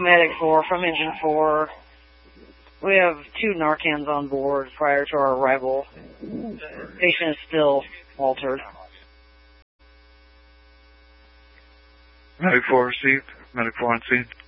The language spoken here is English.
Medic 4 from Engine 4. We have 2 Narcans on board prior to our arrival. Patient is still altered. Medic 4 received. Medic 4 on scene.